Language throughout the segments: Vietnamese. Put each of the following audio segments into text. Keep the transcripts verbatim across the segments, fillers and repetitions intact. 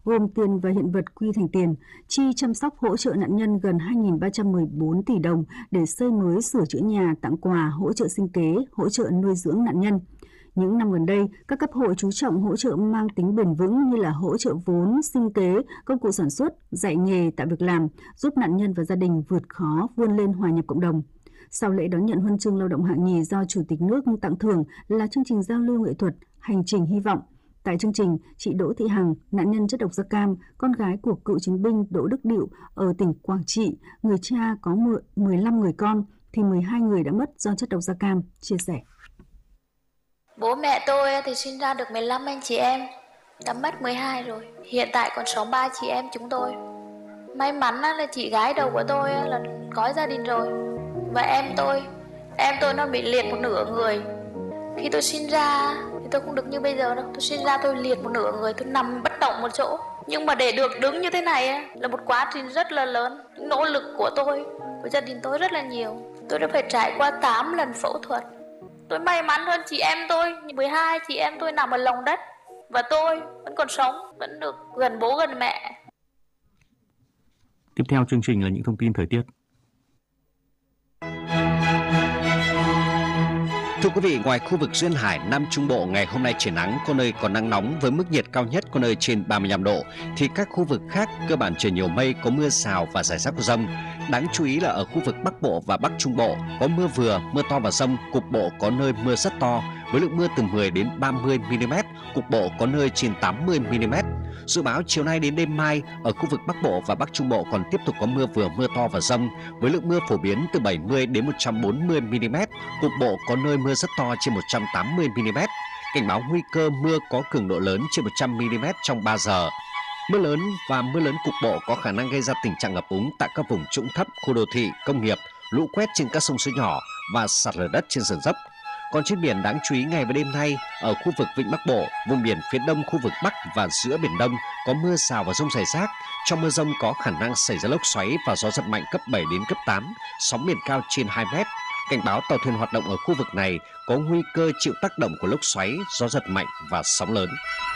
gồm tiền và hiện vật quy thành tiền, chi chăm sóc hỗ trợ nạn nhân gần hai nghìn ba trăm mười bốn tỷ đồng để xây mới sửa chữa nhà, tặng quà, hỗ trợ sinh kế, hỗ trợ nuôi dưỡng nạn nhân. Những năm gần đây, các cấp hội chú trọng hỗ trợ mang tính bền vững như là hỗ trợ vốn, sinh kế, công cụ sản xuất, dạy nghề, tạo việc làm, giúp nạn nhân và gia đình vượt khó, vươn lên hòa nhập cộng đồng. Sau lễ đón nhận huân chương lao động hạng nhì do Chủ tịch nước tặng thưởng là chương trình giao lưu nghệ thuật Hành trình hy vọng. Tại chương trình, chị Đỗ Thị Hằng, nạn nhân chất độc da cam, con gái của cựu chiến binh Đỗ Đức Điệu ở tỉnh Quảng Trị, người cha có mười lăm người con, thì mười hai người đã mất do chất độc da cam, chia sẻ. Bố mẹ tôi thì sinh ra được mười lăm anh chị em, đã mất mười hai rồi. Hiện tại còn sống ba chị em chúng tôi. May mắn là chị gái đầu của tôi là có gia đình rồi. Và em tôi, em tôi nó bị liệt một nửa người. Khi tôi sinh ra thì tôi không được như bây giờ đâu. Tôi sinh ra tôi liệt một nửa người, tôi nằm bất động một chỗ. Nhưng mà để được đứng như thế này là một quá trình rất là lớn. Nỗ lực của tôi, của gia đình tôi rất là nhiều. Tôi đã phải trải qua tám lần phẫu thuật. Tôi may mắn hơn chị em tôi, mười hai chị em tôi nằm ở lòng đất. Và tôi vẫn còn sống, vẫn được gần bố gần mẹ. Tiếp theo chương trình là những thông tin thời tiết. Thưa quý vị, ngoài khu vực duyên hải Nam Trung Bộ ngày hôm nay trời nắng, có nơi còn nắng nóng với mức nhiệt cao nhất có nơi trên ba mươi lăm độ, thì các khu vực khác cơ bản trời nhiều mây, có mưa rào và rải rác có dông. Đáng chú ý là ở khu vực Bắc Bộ và Bắc Trung Bộ có mưa vừa, mưa to và dông, cục bộ có nơi mưa rất to với lượng mưa từ mười đến ba mươi mi-li-mét, cục bộ có nơi trên tám mươi mi-li-mét. Dự báo chiều nay đến đêm mai ở khu vực Bắc Bộ và Bắc Trung Bộ còn tiếp tục có mưa vừa, mưa to và dông với lượng mưa phổ biến từ bảy mươi đến một trăm bốn mươi mi-li-mét, cục bộ có nơi mưa rất to trên một trăm tám mươi mi-li-mét. Cảnh báo nguy cơ mưa có cường độ lớn trên một trăm mi-li-mét trong ba giờ. Mưa lớn và mưa lớn cục bộ có khả năng gây ra tình trạng ngập úng tại các vùng trũng thấp, khu đô thị, công nghiệp, lũ quét trên các sông suối nhỏ và sạt lở đất trên sườn dốc. Còn trên biển, đáng chú ý ngày và đêm nay ở khu vực Vịnh Bắc Bộ, vùng biển phía đông khu vực Bắc và giữa Biển Đông có mưa rào và dông rải rác. Trong mưa dông có khả năng xảy ra lốc xoáy và gió giật mạnh cấp bảy đến cấp tám, sóng biển cao trên hai mét. Cảnh báo tàu thuyền hoạt động ở khu vực này có nguy cơ chịu tác động của lốc xoáy, gió giật mạnh và sóng lớn.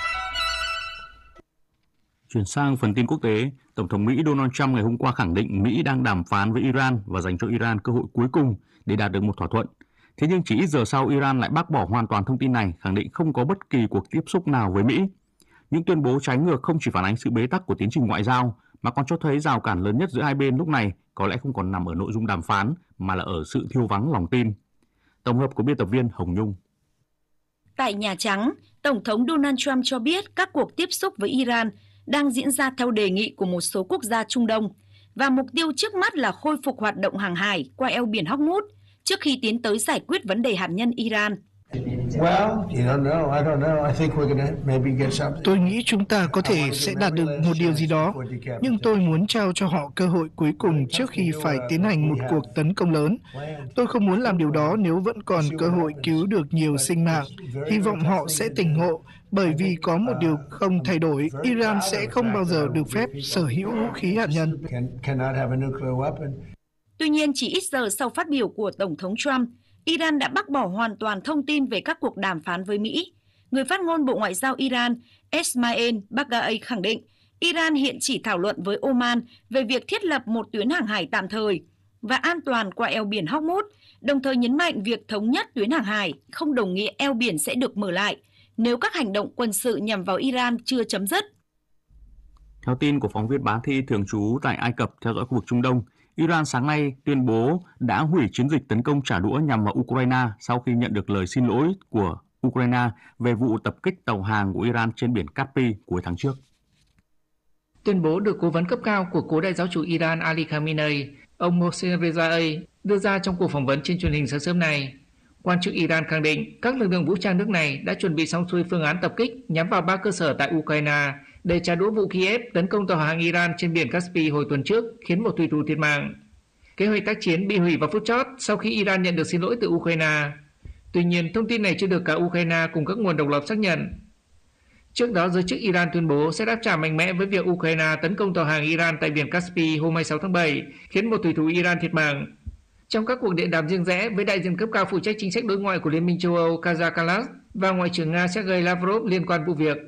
Chuyển sang phần tin quốc tế, Tổng thống Mỹ Donald Trump ngày hôm qua khẳng định Mỹ đang đàm phán với Iran và dành cho Iran cơ hội cuối cùng để đạt được một thỏa thuận. Thế nhưng chỉ ít giờ sau, Iran lại bác bỏ hoàn toàn thông tin này, khẳng định không có bất kỳ cuộc tiếp xúc nào với Mỹ. Những tuyên bố trái ngược không chỉ phản ánh sự bế tắc của tiến trình ngoại giao, mà còn cho thấy rào cản lớn nhất giữa hai bên lúc này có lẽ không còn nằm ở nội dung đàm phán, mà là ở sự thiếu vắng lòng tin. Tổng hợp của biên tập viên Hồng Nhung. Tại Nhà Trắng, Tổng thống Donald Trump cho biết các cuộc tiếp xúc với Iran đang diễn ra theo đề nghị của một số quốc gia Trung Đông, và mục tiêu trước mắt là khôi phục hoạt động hàng hải qua eo biển Hormuz trước khi tiến tới giải quyết vấn đề hạt nhân Iran. Tôi nghĩ chúng ta có thể sẽ đạt được một điều gì đó, nhưng tôi muốn trao cho họ cơ hội cuối cùng trước khi phải tiến hành một cuộc tấn công lớn. Tôi không muốn làm điều đó nếu vẫn còn cơ hội cứu được nhiều sinh mạng. Hy vọng họ sẽ tỉnh ngộ, bởi vì có một điều không thay đổi, Iran sẽ không bao giờ được phép sở hữu vũ khí hạt nhân. Tuy nhiên, chỉ ít giờ sau phát biểu của Tổng thống Trump, Iran đã bác bỏ hoàn toàn thông tin về các cuộc đàm phán với Mỹ. Người phát ngôn Bộ Ngoại giao Iran, Esmail Baghaei khẳng định Iran hiện chỉ thảo luận với Oman về việc thiết lập một tuyến hàng hải tạm thời và an toàn qua eo biển Hormuz, đồng thời nhấn mạnh việc thống nhất tuyến hàng hải không đồng nghĩa eo biển sẽ được mở lại nếu các hành động quân sự nhằm vào Iran chưa chấm dứt. Theo tin của phóng viên Bá Thi thường trú tại Ai Cập theo dõi khu vực Trung Đông, Iran sáng nay tuyên bố đã hủy chiến dịch tấn công trả đũa nhằm vào Ukraine sau khi nhận được lời xin lỗi của Ukraine về vụ tập kích tàu hàng của Iran trên biển Caspi cuối tháng trước. Tuyên bố được cố vấn cấp cao của cố đại giáo chủ Iran Ali Khamenei, ông Mohsen Rezaei, đưa ra trong cuộc phỏng vấn trên truyền hình sáng sớm này. Quan chức Iran khẳng định các lực lượng vũ trang nước này đã chuẩn bị xong xuôi phương án tập kích nhắm vào ba cơ sở tại Ukraine để trả đũa vụ Kiev tấn công tàu hàng Iran trên biển Caspi hồi tuần trước, khiến một thủy thủ thiệt mạng. Kế hoạch tác chiến bị hủy vào phút chót sau khi Iran nhận được xin lỗi từ Ukraine. Tuy nhiên, thông tin này chưa được cả Ukraine cùng các nguồn độc lập xác nhận. Trước đó, giới chức Iran tuyên bố sẽ đáp trả mạnh mẽ với việc Ukraine tấn công tàu hàng Iran tại biển Caspi hôm hai mươi sáu tháng bảy, khiến một thủy thủ Iran thiệt mạng. Trong các cuộc điện đàm riêng rẽ với đại diện cấp cao phụ trách chính sách đối ngoại của Liên minh châu Âu Kaja Kallas và Ngoại trưởng Nga Sergei Lavrov liên quan vụ việc,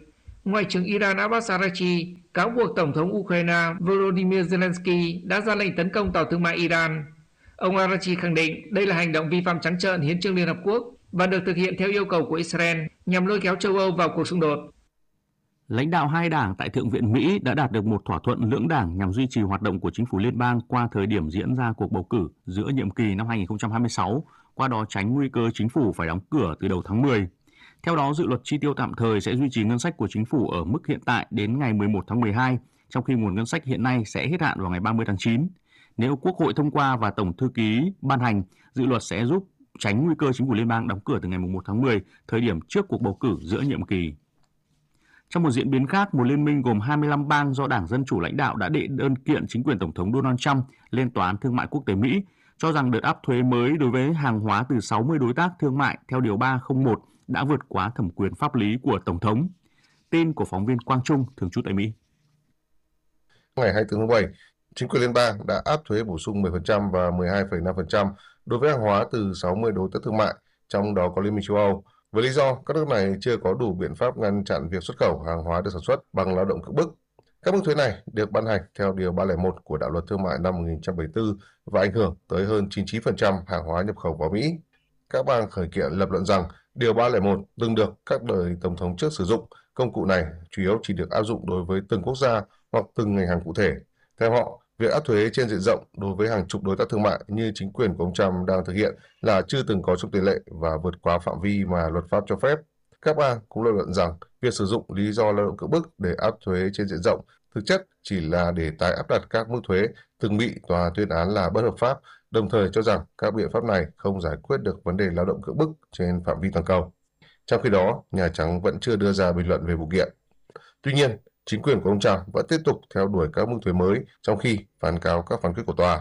Ngoại trưởng Iran Abbas Araghchi cáo buộc Tổng thống Ukraine Volodymyr Zelensky đã ra lệnh tấn công tàu thương mại Iran. Ông Araghchi khẳng định đây là hành động vi phạm trắng trợn hiến chương Liên Hợp Quốc và được thực hiện theo yêu cầu của Israel nhằm lôi kéo châu Âu vào cuộc xung đột. Lãnh đạo hai đảng tại Thượng viện Mỹ đã đạt được một thỏa thuận lưỡng đảng nhằm duy trì hoạt động của chính phủ liên bang qua thời điểm diễn ra cuộc bầu cử giữa nhiệm kỳ năm hai nghìn không trăm hai mươi sáu, qua đó tránh nguy cơ chính phủ phải đóng cửa từ đầu tháng mười. Theo đó, dự luật chi tiêu tạm thời sẽ duy trì ngân sách của chính phủ ở mức hiện tại đến ngày mười một tháng mười hai, trong khi nguồn ngân sách hiện nay sẽ hết hạn vào ngày ba mươi tháng chín. Nếu Quốc hội thông qua và Tổng thư ký ban hành, dự luật sẽ giúp tránh nguy cơ chính phủ liên bang đóng cửa từ ngày mười một tháng mười, thời điểm trước cuộc bầu cử giữa nhiệm kỳ. Trong một diễn biến khác, một liên minh gồm hai mươi lăm bang do Đảng Dân Chủ lãnh đạo đã đệ đơn kiện chính quyền Tổng thống Donald Trump lên Tòa án Thương mại Quốc tế Mỹ, cho rằng đợt áp thuế mới đối với hàng hóa từ sáu mươi đối tác thương mại theo Điều ba không một đã vượt quá thẩm quyền pháp lý của Tổng thống. Tin của phóng viên Quang Trung, thường trú tại Mỹ. Ngày hai mươi tư tháng bảy, chính quyền liên bang đã áp thuế bổ sung mười phần trăm và mười hai phẩy năm phần trăm đối với hàng hóa từ sáu mươi đối tác thương mại, trong đó có Liên minh châu Âu, với lý do các nước này chưa có đủ biện pháp ngăn chặn việc xuất khẩu hàng hóa được sản xuất bằng lao động cưỡng bức. Các mức thuế này được ban hành theo Điều ba không một của Đạo luật Thương mại năm một nghìn chín trăm bảy mươi tư và ảnh hưởng tới hơn chín mươi chín phần trăm hàng hóa nhập khẩu vào Mỹ. Các bang khởi kiện lập luận rằng Điều ba không một từng được các đời Tổng thống trước sử dụng. Công cụ này chủ yếu chỉ được áp dụng đối với từng quốc gia hoặc từng ngành hàng cụ thể. Theo họ, việc áp thuế trên diện rộng đối với hàng chục đối tác thương mại như chính quyền của ông Trump đang thực hiện là chưa từng có trong tiền lệ và vượt quá phạm vi mà luật pháp cho phép. Các bang cũng lập luận rằng việc sử dụng lý do lao động cưỡng bức để áp thuế trên diện rộng thực chất chỉ là để tái áp đặt các mức thuế từng bị tòa tuyên án là bất hợp pháp, đồng thời cho rằng các biện pháp này không giải quyết được vấn đề lao động cưỡng bức trên phạm vi toàn cầu. Trong khi đó, Nhà Trắng vẫn chưa đưa ra bình luận về vụ kiện. Tuy nhiên, chính quyền của ông Trump vẫn tiếp tục theo đuổi các mức thuế mới trong khi phản cáo các phán quyết của tòa.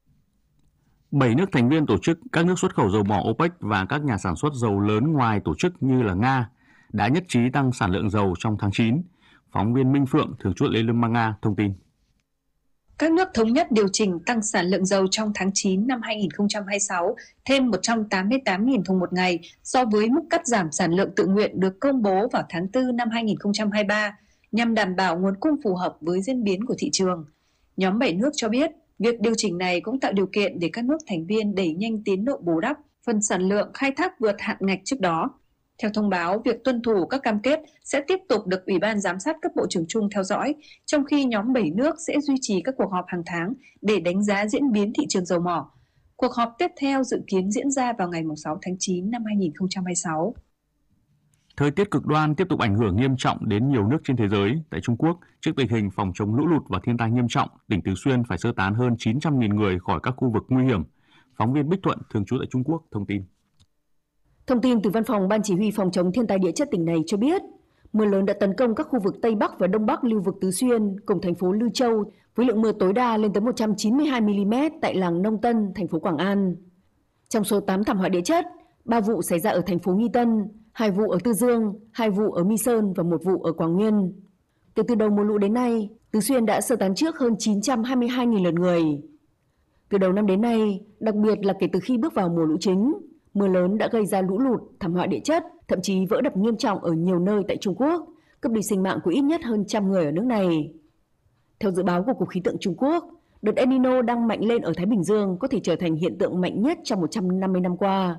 Bảy nước thành viên tổ chức các nước xuất khẩu dầu mỏ OPEC và các nhà sản xuất dầu lớn ngoài tổ chức như là Nga đã nhất trí tăng sản lượng dầu trong tháng chín. Phóng viên Minh Phượng, thường trú tại Liên bang Nga, thông tin. Các nước thống nhất điều chỉnh tăng sản lượng dầu trong tháng chín năm hai nghìn không trăm hai mươi sáu thêm một trăm tám mươi tám nghìn thùng một ngày so với mức cắt giảm sản lượng tự nguyện được công bố vào tháng tư năm hai nghìn không trăm hai mươi ba, nhằm đảm bảo nguồn cung phù hợp với diễn biến của thị trường. Nhóm bảy nước cho biết, việc điều chỉnh này cũng tạo điều kiện để các nước thành viên đẩy nhanh tiến độ bù đắp phần sản lượng khai thác vượt hạn ngạch trước đó. Theo thông báo, việc tuân thủ các cam kết sẽ tiếp tục được Ủy ban Giám sát cấp bộ trưởng chung theo dõi, trong khi nhóm bảy nước sẽ duy trì các cuộc họp hàng tháng để đánh giá diễn biến thị trường dầu mỏ. Cuộc họp tiếp theo dự kiến diễn ra vào ngày sáu tháng chín năm hai nghìn không trăm hai mươi sáu. Thời tiết cực đoan tiếp tục ảnh hưởng nghiêm trọng đến nhiều nước trên thế giới. Tại Trung Quốc, trước tình hình phòng chống lũ lụt và thiên tai nghiêm trọng, tỉnh Tứ Xuyên phải sơ tán hơn chín trăm nghìn người khỏi các khu vực nguy hiểm. Phóng viên Bích Thuận, thường trú tại Trung Quốc, thông tin. Thông tin từ Văn phòng Ban Chỉ huy Phòng chống thiên tai địa chất tỉnh này cho biết, mưa lớn đã tấn công các khu vực Tây Bắc và Đông Bắc lưu vực Tứ Xuyên cùng thành phố Lư Châu với lượng mưa tối đa lên tới một trăm chín mươi hai mi-li-mét tại làng Nông Tân, thành phố Quảng An. Trong số tám thảm họa địa chất, ba vụ xảy ra ở thành phố Nghi Tân, hai vụ ở Tư Dương, hai vụ ở My Sơn và một vụ ở Quảng Nguyên. Kể từ đầu mùa lũ đến nay, Tứ Xuyên đã sơ tán trước hơn chín trăm hai mươi hai nghìn lượt người. Từ đầu năm đến nay, đặc biệt là kể từ khi bước vào mùa lũ chính, mưa lớn đã gây ra lũ lụt, thảm họa địa chất, thậm chí vỡ đập nghiêm trọng ở nhiều nơi tại Trung Quốc, cướp đi sinh mạng của ít nhất hơn trăm người ở nước này. Theo dự báo của Cục Khí tượng Trung Quốc, đợt El Nino đang mạnh lên ở Thái Bình Dương có thể trở thành hiện tượng mạnh nhất trong một trăm năm mươi năm qua.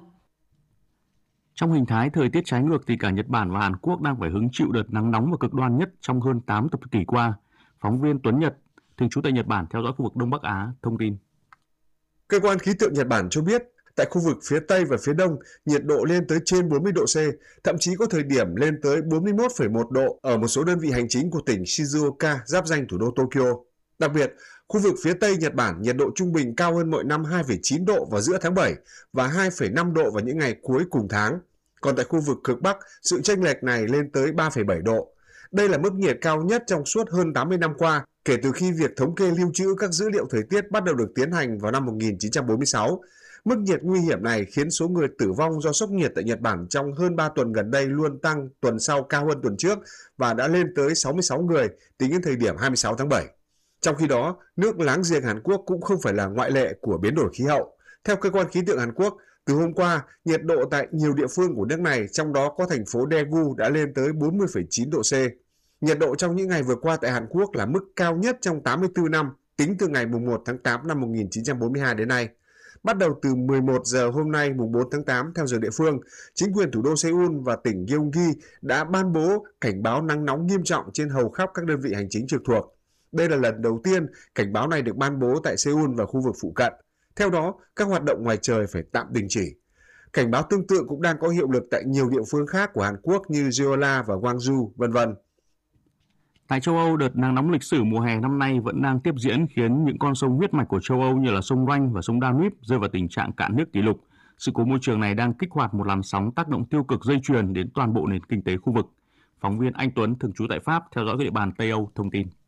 Trong hình thái thời tiết trái ngược thì cả Nhật Bản và Hàn Quốc đang phải hứng chịu đợt nắng nóng và cực đoan nhất trong hơn tám thập kỷ qua. Phóng viên Tuấn Nhật, thường trú tại Nhật Bản theo dõi khu vực Đông Bắc Á, thông tin. Cơ quan khí tượng Nhật Bản cho biết, tại khu vực phía Tây và phía Đông, nhiệt độ lên tới trên bốn mươi độ C, thậm chí có thời điểm lên tới bốn mươi mốt phẩy một độ ở một số đơn vị hành chính của tỉnh Shizuoka giáp danh thủ đô Tokyo. Đặc biệt, khu vực phía Tây Nhật Bản nhiệt độ trung bình cao hơn mọi năm hai phẩy chín độ vào giữa tháng bảy và hai phẩy năm độ vào những ngày cuối cùng tháng. Còn tại khu vực cực Bắc, sự chênh lệch này lên tới ba phẩy bảy độ. Đây là mức nhiệt cao nhất trong suốt hơn tám mươi năm qua, kể từ khi việc thống kê lưu trữ các dữ liệu thời tiết bắt đầu được tiến hành vào năm một nghìn chín trăm bốn mươi sáu. Mức nhiệt nguy hiểm này khiến số người tử vong do sốc nhiệt tại Nhật Bản trong hơn ba tuần gần đây luôn tăng, tuần sau cao hơn tuần trước và đã lên tới sáu mươi sáu người tính đến thời điểm hai mươi sáu tháng bảy. Trong khi đó, nước láng giềng Hàn Quốc cũng không phải là ngoại lệ của biến đổi khí hậu. Theo cơ quan khí tượng Hàn Quốc, từ hôm qua, nhiệt độ tại nhiều địa phương của nước này, trong đó có thành phố Daegu đã lên tới bốn mươi phẩy chín độ C. Nhiệt độ trong những ngày vừa qua tại Hàn Quốc là mức cao nhất trong tám mươi tư năm, tính từ ngày mùng một tháng tám năm một nghìn chín trăm bốn mươi hai đến nay. Bắt đầu từ mười một giờ hôm nay mùng bốn tháng tám theo giờ địa phương, chính quyền thủ đô Seoul và tỉnh Gyeonggi đã ban bố cảnh báo nắng nóng nghiêm trọng trên hầu khắp các đơn vị hành chính trực thuộc. Đây là lần đầu tiên cảnh báo này được ban bố tại Seoul và khu vực phụ cận. Theo đó, các hoạt động ngoài trời phải tạm đình chỉ. Cảnh báo tương tự cũng đang có hiệu lực tại nhiều địa phương khác của Hàn Quốc như Jeolla và Gwangju, vân vân. Tại châu Âu, đợt nắng nóng lịch sử mùa hè năm nay vẫn đang tiếp diễn, khiến những con sông huyết mạch của châu Âu như là sông Ranh và sông Danube rơi vào tình trạng cạn nước kỷ lục. Sự cố môi trường này đang kích hoạt một làn sóng tác động tiêu cực dây chuyền đến toàn bộ nền kinh tế khu vực. Phóng viên Anh Tuấn thường trú tại Pháp theo dõi địa bàn Tây Âu thông tin.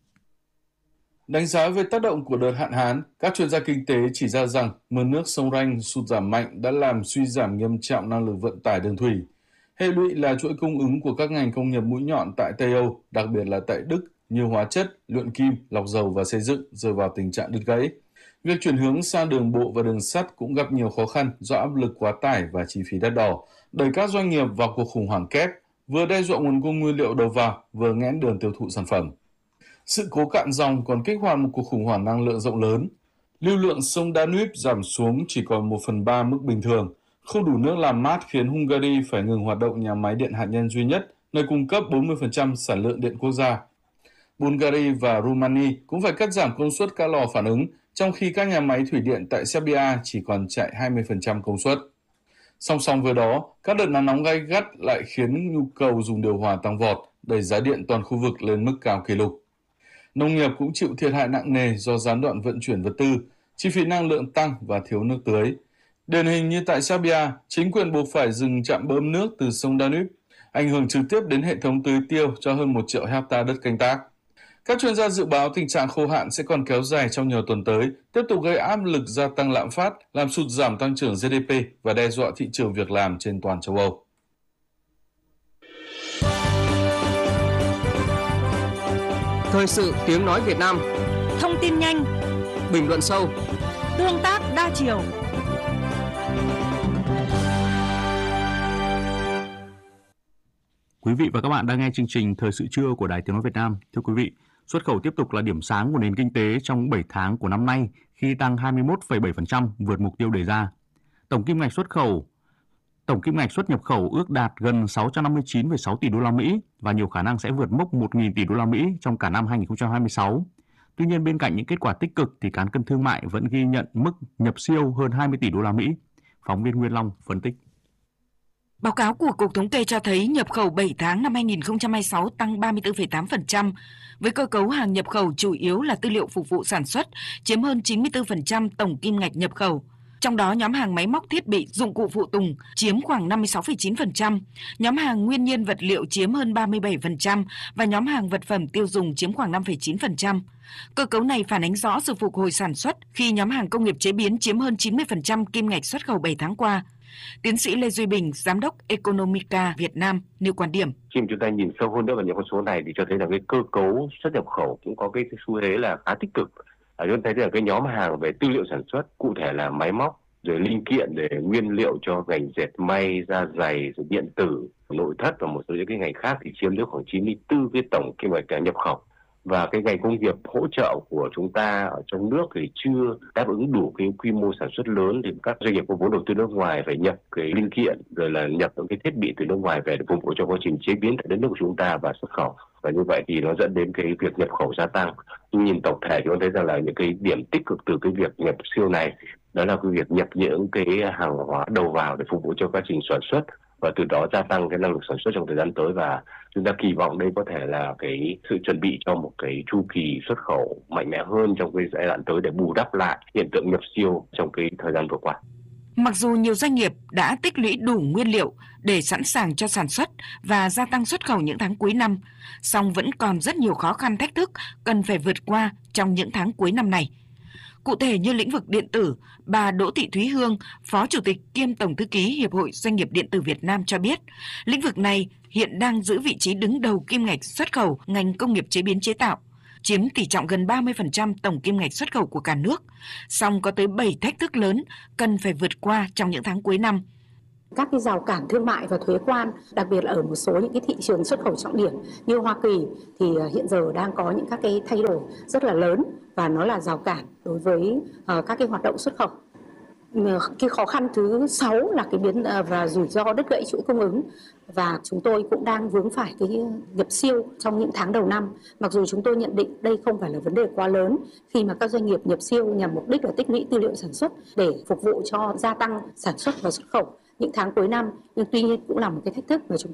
Đánh giá về tác động của đợt hạn hán, các chuyên gia kinh tế chỉ ra rằng mực nước sông Ranh sụt giảm mạnh đã làm suy giảm nghiêm trọng năng lực vận tải đường thủy. Hệ lụy là chuỗi cung ứng của các ngành công nghiệp mũi nhọn tại Tây Âu, đặc biệt là tại Đức, như hóa chất, luyện kim, lọc dầu và xây dựng rơi vào tình trạng đứt gãy. Việc chuyển hướng sang đường bộ và đường sắt cũng gặp nhiều khó khăn do áp lực quá tải và chi phí đắt đỏ, đẩy các doanh nghiệp vào cuộc khủng hoảng kép, vừa đe dọa nguồn cung nguyên liệu đầu vào, vừa nghẽn đường tiêu thụ sản phẩm. Sự cố cạn dòng còn kích hoạt một cuộc khủng hoảng năng lượng rộng lớn. Lưu lượng sông Danube giảm xuống chỉ còn một phần ba mức bình thường. Không đủ nước làm mát khiến Hungary phải ngừng hoạt động nhà máy điện hạt nhân duy nhất, nơi cung cấp bốn mươi phần trăm sản lượng điện quốc gia. Bulgaria và Romania cũng phải cắt giảm công suất các lò phản ứng, trong khi các nhà máy thủy điện tại Serbia chỉ còn chạy hai mươi phần trăm công suất. Song song với đó, các đợt nắng nóng gay gắt lại khiến nhu cầu dùng điều hòa tăng vọt, đẩy giá điện toàn khu vực lên mức cao kỷ lục. Nông nghiệp cũng chịu thiệt hại nặng nề do gián đoạn vận chuyển vật tư, chi phí năng lượng tăng và thiếu nước tưới. Điển hình như tại Serbia, chính quyền buộc phải dừng trạm bơm nước từ sông Danube, ảnh hưởng trực tiếp đến hệ thống tưới tiêu cho hơn một triệu hectare đất canh tác. Các chuyên gia dự báo tình trạng khô hạn sẽ còn kéo dài trong nhiều tuần tới, tiếp tục gây áp lực gia tăng lạm phát, làm sụt giảm tăng trưởng giê đê pê và đe dọa thị trường việc làm trên toàn châu Âu. Thời sự tiếng nói Việt Nam. Thông tin nhanh, bình luận sâu, tương tác đa chiều. Quý vị và các bạn đang nghe chương trình Thời sự trưa của Đài Tiếng nói Việt Nam. Thưa quý vị, xuất khẩu tiếp tục là điểm sáng của nền kinh tế trong bảy tháng của năm nay khi tăng hai mươi mốt phẩy bảy phần trăm, vượt mục tiêu đề ra. Tổng kim ngạch xuất khẩu Tổng kim ngạch xuất nhập khẩu ước đạt gần sáu trăm năm mươi chín phẩy sáu tỷ đô la Mỹ và nhiều khả năng sẽ vượt mốc một nghìn tỷ đô la Mỹ trong cả năm hai nghìn không trăm hai mươi sáu. Tuy nhiên, bên cạnh những kết quả tích cực thì cán cân thương mại vẫn ghi nhận mức nhập siêu hơn hai mươi tỷ đô la Mỹ. Phóng viên Nguyên Long phân tích. Báo cáo của Cục Thống kê cho thấy nhập khẩu bảy tháng năm hai nghìn không trăm hai mươi sáu tăng ba mươi tư phẩy tám phần trăm, với cơ cấu hàng nhập khẩu chủ yếu là tư liệu phục vụ sản xuất, chiếm hơn chín mươi tư phần trăm tổng kim ngạch nhập khẩu. Trong đó, nhóm hàng máy móc thiết bị, dụng cụ phụ tùng chiếm khoảng năm mươi sáu phẩy chín phần trăm, nhóm hàng nguyên nhiên vật liệu chiếm hơn ba mươi bảy phần trăm và nhóm hàng vật phẩm tiêu dùng chiếm khoảng năm phẩy chín phần trăm. Cơ cấu này phản ánh rõ sự phục hồi sản xuất khi nhóm hàng công nghiệp chế biến chiếm hơn chín mươi phần trăm kim ngạch xuất khẩu bảy tháng qua. Tiến sĩ Lê Duy Bình, Giám đốc Economica Việt Nam nêu quan điểm. Khi mà chúng ta nhìn sâu hơn nữa vào những con số này thì cho thấy là cái cơ cấu xuất nhập khẩu cũng có cái xu thế là khá tích cực. Ở chúng ta thấy là cái nhóm hàng về tư liệu sản xuất, cụ thể là máy móc, rồi linh kiện để nguyên liệu cho ngành dệt may, da giày, rồi điện tử, nội thất và một số những cái ngành khác thì chiếm tới khoảng chín mươi tư cái tổng kim ngạch nhập khẩu. Và cái ngành công nghiệp hỗ trợ của chúng ta ở trong nước thì chưa đáp ứng đủ cái quy mô sản xuất lớn, thì các doanh nghiệp có vốn đầu tư nước ngoài phải nhập cái linh kiện rồi là nhập những cái thiết bị từ nước ngoài về để phục vụ cho quá trình chế biến tại đất nước của chúng ta và xuất khẩu. Và như vậy thì nó dẫn đến cái việc nhập khẩu gia tăng. Nhưng nhìn tổng thể thì chúng ta thấy rằng là những cái điểm tích cực từ cái việc nhập siêu này đó là cái việc nhập những cái hàng hóa đầu vào để phục vụ cho quá trình sản xuất và từ đó gia tăng cái năng lực sản xuất trong thời gian tới, và chúng ta kỳ vọng đây có thể là cái sự chuẩn bị cho một cái chu kỳ xuất khẩu mạnh mẽ hơn trong cái giai đoạn tới để bù đắp lại hiện tượng nhập siêu trong cái thời gian vừa qua. Mặc dù nhiều doanh nghiệp đã tích lũy đủ nguyên liệu để sẵn sàng cho sản xuất và gia tăng xuất khẩu những tháng cuối năm, song vẫn còn rất nhiều khó khăn thách thức cần phải vượt qua trong những tháng cuối năm này. Cụ thể như lĩnh vực điện tử, bà Đỗ Thị Thúy Hương, Phó Chủ tịch kiêm Tổng Thư ký Hiệp hội Doanh nghiệp Điện tử Việt Nam cho biết, lĩnh vực này hiện đang giữ vị trí đứng đầu kim ngạch xuất khẩu ngành công nghiệp chế biến chế tạo, chiếm tỷ trọng gần ba mươi phần trăm tổng kim ngạch xuất khẩu của cả nước, song có tới bảy thách thức lớn cần phải vượt qua trong những tháng cuối năm. Các cái rào cản thương mại và thuế quan, đặc biệt là ở một số những cái thị trường xuất khẩu trọng điểm như Hoa Kỳ thì hiện giờ đang có những các cái thay đổi rất là lớn và nó là rào cản đối với uh, các cái hoạt động xuất khẩu. Cái khó khăn thứ sáu là cái biến uh, và rủi ro đứt gãy chuỗi cung ứng, và chúng tôi cũng đang vướng phải cái nhập siêu trong những tháng đầu năm. Mặc dù chúng tôi nhận định đây không phải là vấn đề quá lớn khi mà các doanh nghiệp nhập siêu nhằm mục đích là tích lũy tư liệu sản xuất để phục vụ cho gia tăng sản xuất và xuất khẩu những tháng cuối năm, nhưng tuy nhiên cũng là một cái thách thức mà chúng